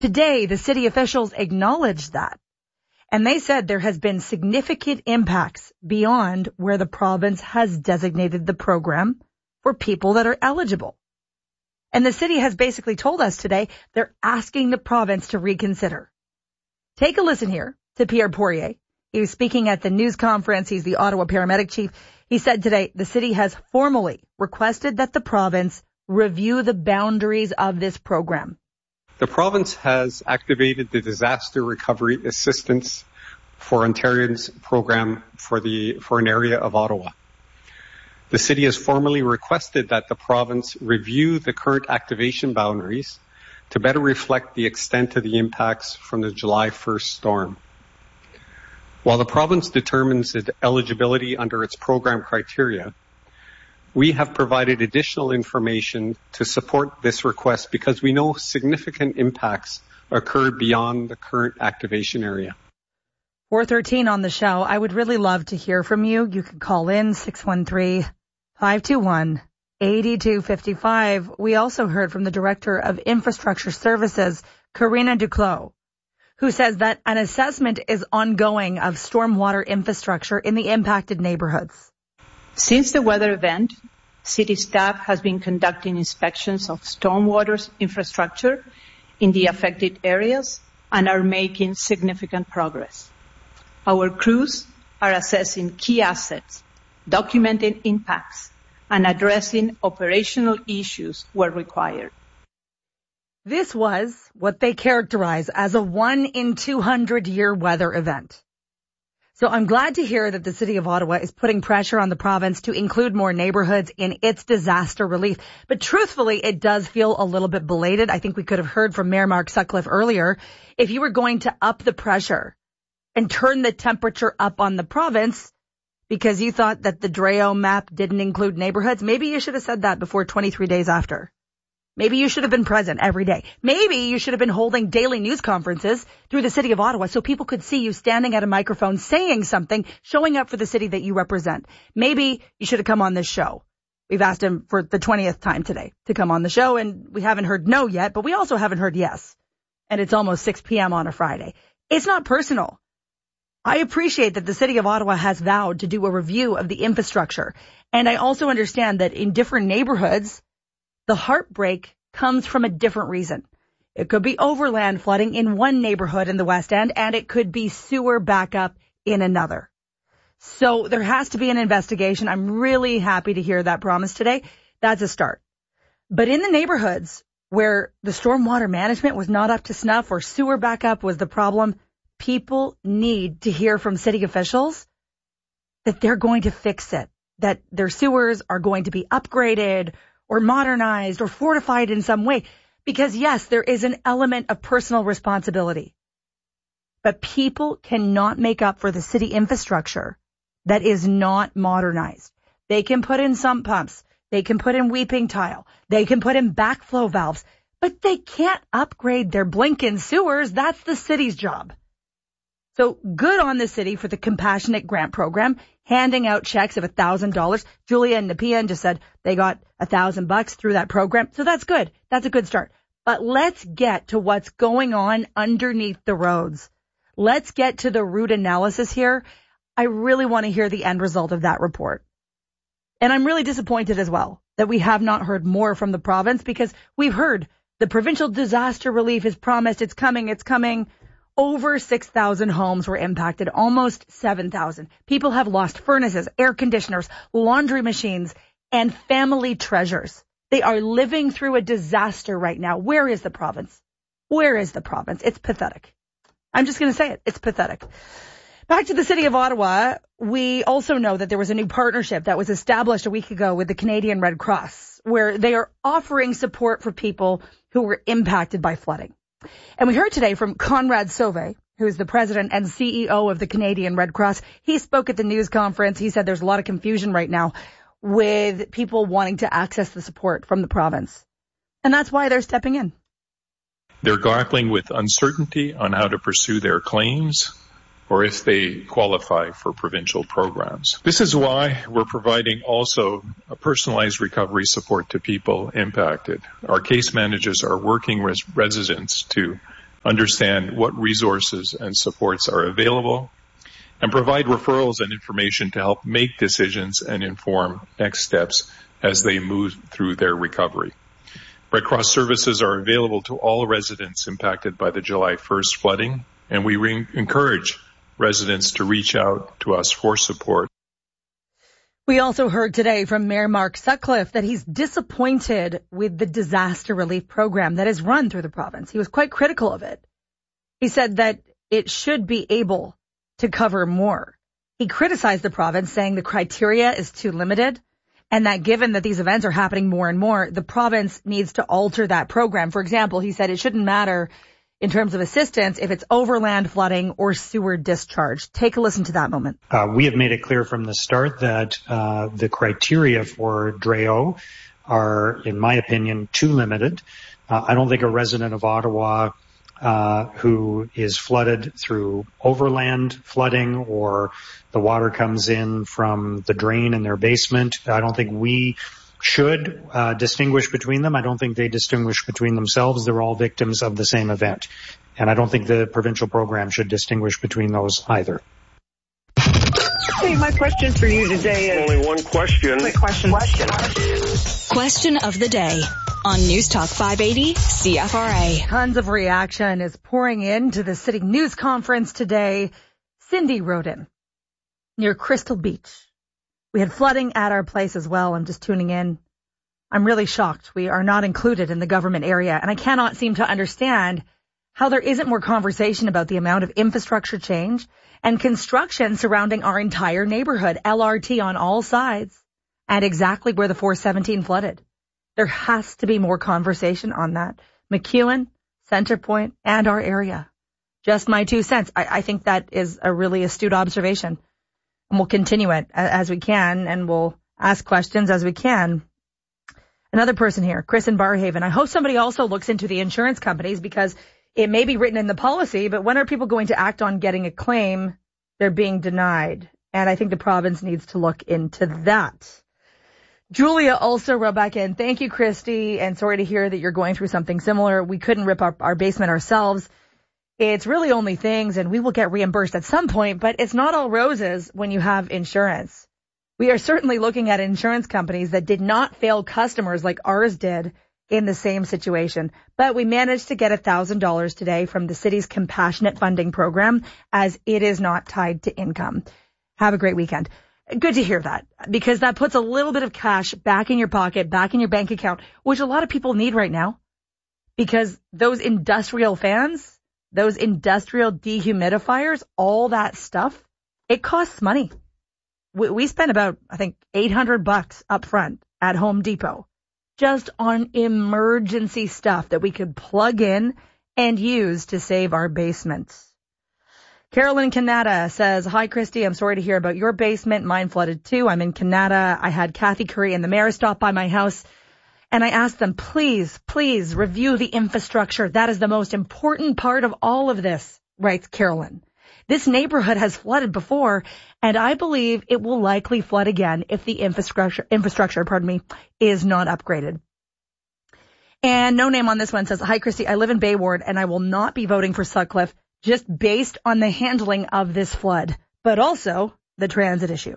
Today, the city officials acknowledged that. And they said there has been significant impacts beyond where the province has designated the program for people that are eligible. And the city has basically told us today they're asking the province to reconsider. Take a listen here to Pierre Poirier. He was speaking at the news conference. He's the Ottawa paramedic chief. He said today the city has formally requested that the province review the boundaries of this program. The province has activated the Disaster Recovery Assistance for Ontarians program for an area of Ottawa. The city has formally requested that the province review the current activation boundaries to better reflect the extent of the impacts from the July 1st storm. While the province determines its eligibility under its program criteria, we have provided additional information to support this request because we know significant impacts occurred beyond the current activation area. 413 on the show. I would really love to hear from you. You can call in 613-521-8255. We also heard from the Director of Infrastructure Services, Karina Duclos, who says that an assessment is ongoing of stormwater infrastructure in the impacted neighborhoods. Since the weather event, city staff has been conducting inspections of stormwater infrastructure in the affected areas and are making significant progress. Our crews are assessing key assets, documenting impacts, and addressing operational issues where required. This was what they characterize as a 1 in 200 year weather event. So I'm glad to hear that the city of Ottawa is putting pressure on the province to include more neighborhoods in its disaster relief. But truthfully, it does feel a little bit belated. I think we could have heard from Mayor Mark Sutcliffe earlier. If you were going to up the pressure and turn the temperature up on the province because you thought that the DREO map didn't include neighborhoods, maybe you should have said that before 23 days after. Maybe you should have been present every day. Maybe you should have been holding daily news conferences through the city of Ottawa so people could see you standing at a microphone saying something, showing up for the city that you represent. Maybe you should have come on this show. We've asked him for the 20th time today to come on the show, and we haven't heard no yet, but we also haven't heard yes. And it's almost 6 p.m. on a Friday. It's not personal. I appreciate that the city of Ottawa has vowed to do a review of the infrastructure. And I also understand that in different neighborhoods, the heartbreak comes from a different reason. It could be overland flooding in one neighborhood in the West End, and it could be sewer backup in another. So there has to be an investigation. I'm really happy to hear that promise today. That's a start. But in the neighborhoods where the stormwater management was not up to snuff or sewer backup was the problem, people need to hear from city officials that they're going to fix it, that their sewers are going to be upgraded or modernized or fortified in some way. Because yes, there is an element of personal responsibility. But people cannot make up for the city infrastructure that is not modernized. They can put in sump pumps. They can put in weeping tile. They can put in backflow valves. But they can't upgrade their blinking sewers. That's the city's job. So good on the city for the Compassionate Grant Program, handing out checks of $1,000. Julia and Nepean just said they got $1,000 through that program. So that's good. That's a good start. But let's get to what's going on underneath the roads. Let's get to the root analysis here. I really want to hear the end result of that report. And I'm really disappointed as well that we have not heard more from the province, because we've heard the provincial disaster relief is promised. It's coming. It's coming. Over 6,000 homes were impacted, almost 7,000. People have lost furnaces, air conditioners, laundry machines, and family treasures. They are living through a disaster right now. Where is the province? Where is the province? It's pathetic. I'm just going to say it. It's pathetic. Back to the city of Ottawa, we also know that there was a new partnership that was established a week ago with the Canadian Red Cross, where they are offering support for people who were impacted by flooding. And we heard today from Conrad Sauvé, who is the president and CEO of the Canadian Red Cross. He spoke at the news conference. He said there's a lot of confusion right now with people wanting to access the support from the province. And that's why they're stepping in. They're grappling with uncertainty on how to pursue their claims or if they qualify for provincial programs. This is why we're providing also a personalized recovery support to people impacted. Our case managers are working with residents to understand what resources and supports are available, and provide referrals and information to help make decisions and inform next steps as they move through their recovery. Red Cross services are available to all residents impacted by the July 1st flooding, and we encourage residents to reach out to us for support. We also heard today from Mayor Mark Sutcliffe that he's disappointed with the disaster relief program that is run through the province. He was quite critical of it. He said that it should be able to cover more. He criticized the province, saying the criteria is too limited, and that given that these events are happening more and more, the province needs to alter that program. For example, he said it shouldn't matter in terms of assistance if it's overland flooding or sewer discharge. Take a listen to that moment. We have made it clear from the start that the criteria for DREO are, in my opinion, too limited. I don't think a resident of Ottawa who is flooded through overland flooding or the water comes in from the drain in their basement, I don't think we should distinguish between them. I don't think they distinguish between themselves. They're all victims of the same event. And I don't think the provincial program should distinguish between those either. Hey, my question for you today is... Only one question. Quick question. Question of the day on News Talk 580 CFRA. Tons of reaction is pouring into the city news conference today. Cindy wrote in near Crystal Beach. We had flooding at our place as well. I'm just tuning in. I'm really shocked. We are not included in the government area, and I cannot seem to understand how there isn't more conversation about the amount of infrastructure change and construction surrounding our entire neighborhood, LRT on all sides, and exactly where the 417 flooded. There has to be more conversation on that. McEwen, Centrepoint, and our area. Just my 2 cents. I think that is a really astute observation. And we'll continue it as we can, and we'll ask questions as we can. Another person here, Chris in Barrhaven. I hope somebody also looks into the insurance companies, because it may be written in the policy, but when are people going to act on getting a claim they're being denied? And I think the province needs to look into that. Julia also wrote back in, thank you, Christy, and sorry to hear that you're going through something similar. We couldn't rip up our basement ourselves. It's really only things, and we will get reimbursed at some point, but it's not all roses when you have insurance. We are certainly looking at insurance companies that did not fail customers like ours did in the same situation. But we managed to get $1,000 today from the city's compassionate funding program, as it is not tied to income. Have a great weekend. Good to hear that, because that puts a little bit of cash back in your pocket, back in your bank account, which a lot of people need right now, because those industrial fans, those industrial dehumidifiers, all that stuff, it costs money. We spent about, I think, $800 up front at Home Depot just on emergency stuff that we could plug in and use to save our basements. Carolyn Canada says, hi, Christy. I'm sorry to hear about your basement. Mine flooded too. I'm in Canada. I had Kathy Curry and the mayor stop by my house, and I asked them, please review the infrastructure. That is the most important part of all of this, writes Carolyn. This neighborhood has flooded before, and I believe it will likely flood again if the infrastructure, is not upgraded. And no name on this one says, hi, Christy. I live in Bay Ward, and I will not be voting for Sutcliffe just based on the handling of this flood, but also the transit issue.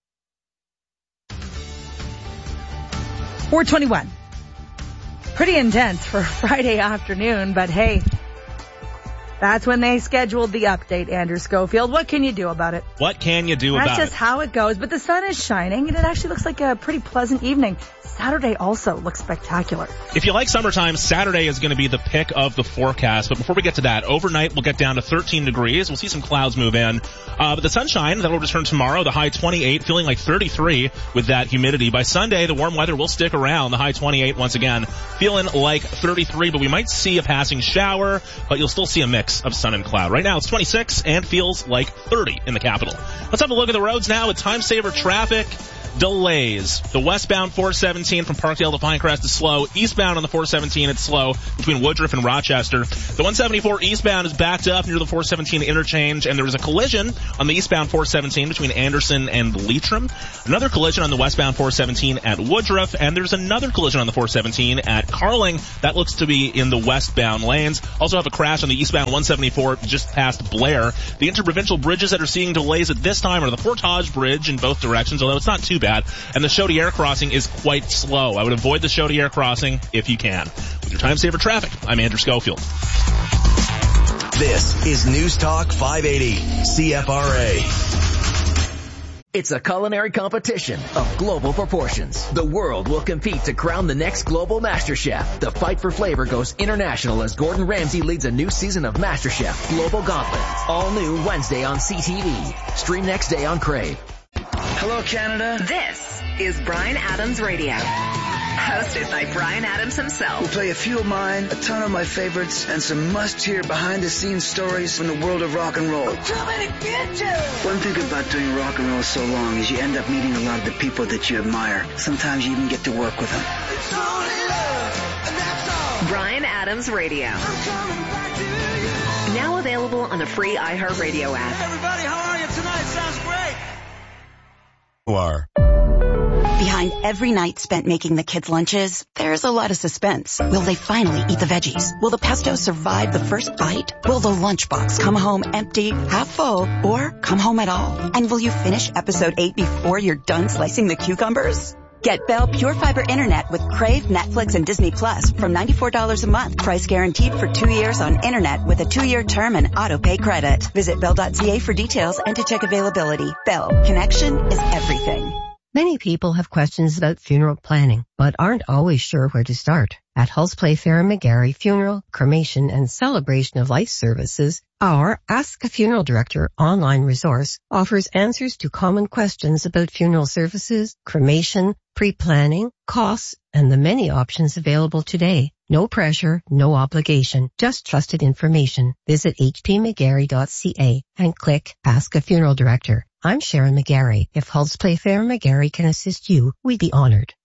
421. Pretty intense for Friday afternoon, but hey, that's when they scheduled the update, Andrew Schofield. What can you do about it? What can you do about it? That's just how it goes. But the sun is shining, and it actually looks like a pretty pleasant evening. Saturday also looks spectacular. If you like summertime, Saturday is going to be the pick of the forecast. But before we get to that, overnight we'll get down to 13 degrees. We'll see some clouds move in. But the sunshine, that will return tomorrow. The high 28, feeling like 33 with that humidity. By Sunday, the warm weather will stick around. The high 28 once again, feeling like 33. But we might see a passing shower, but you'll still see a mix of sun and cloud. Right now it's 26 and feels like 30 in the capital. Let's have a look at the roads now with time saver traffic. Delays. The westbound 470 417 from Parkdale to Pinecrest is slow. Eastbound on the 417, it's slow between Woodruff and Rochester. The 174 eastbound is backed up near the 417 interchange, and there was a collision on the eastbound 417 between Anderson and Leitrim. Another collision on the westbound 417 at Woodruff, and there's another collision on the 417 at Carling. That looks to be in the westbound lanes. Also have a crash on the eastbound 174 just past Blair. The interprovincial bridges that are seeing delays at this time are the Portage Bridge in both directions, although it's not too bad, and the Chaudière crossing is quite slow. I would avoid the Chaudière crossing if you can. With your time saver traffic, I'm Andrew Schofield. This is News Talk 580 CFRA. It's a culinary competition of global proportions. The world will compete to crown the next global MasterChef. The fight for flavor goes international as Gordon Ramsay leads a new season of MasterChef Global Gauntlet. All new Wednesday on CTV. Stream next day on Crave. Hello, Canada. This is Bryan Adams Radio. Hosted by Bryan Adams himself. We'll play a few of mine, a ton of my favorites, and some must-hear behind-the-scenes stories from the world of rock and roll. One thing about doing rock and roll so long is you end up meeting a lot of the people that you admire. Sometimes you even get to work with them. Bryan Adams Radio. Now available on the free iHeartRadio app. Everybody, how are you tonight? Sounds great. You are. Behind every night spent making the kids' lunches, there's a lot of suspense. Will they finally eat the veggies? Will the pesto survive the first bite? Will the lunchbox come home empty, half full, or come home at all? And will you finish episode 8 before you're done slicing the cucumbers? Get Bell Pure Fiber Internet with Crave, Netflix, and Disney Plus from $94 a month. Price guaranteed for 2 years on internet with a 2-year term and auto-pay credit. Visit Bell.ca for details and to check availability. Bell. Connection is everything. Many people have questions about funeral planning, but aren't always sure where to start. At Hulse Playfair and McGarry Funeral, Cremation, and Celebration of Life Services, our Ask a Funeral Director online resource offers answers to common questions about funeral services, cremation, pre-planning, costs, and the many options available today. No pressure, no obligation, just trusted information. Visit hpmcgarry.ca and click Ask a Funeral Director. I'm Sharon McGarry. If Hulse Playfair and McGarry can assist you, we'd be honored.